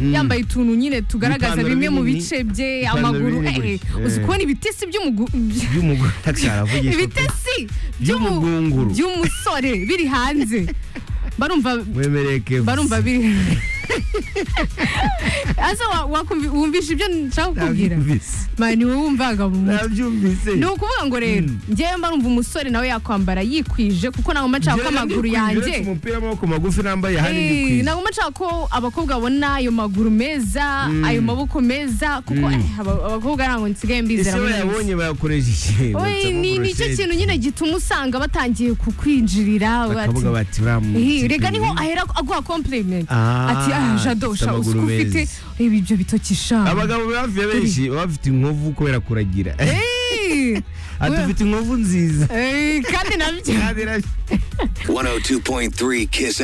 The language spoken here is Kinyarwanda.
yambaye utuntu nyine tugaragaza bimwe mu bice bye amaguru uzi kubona ibitesi by'umugore taksaravugisha ibitesi by'umugunguru by'umusore biri hanze barumva biri asa wumvisha ibyo nshaka kubwira mani wowe wumvaga mu mutwe ni ukuvuga ngo rero ngewe mba numva umusore nawe yakwambara yikwije kuko ntabwo nshaka ko amaguru yanjye umupira w'amaboko magufi nambaye hari yikwije ntabwo nshaka ko abakobwa babona ayo maguru meza ayo maboko meza kuko abakobwa ntabwo nsigaye mbizera ese bayabonye bayakoresha iki ni cyo kintu nyine gituma usanga batangiye kukwinjirira bakavuga bati uramuzi rega niho ahera aguha compliment ati jado sha ufite ibyo bitokisha abagabo bafi benshi bafite inkovu kubera kuragira atufite inkovu nziza kandi nabyo 102.3 Kiss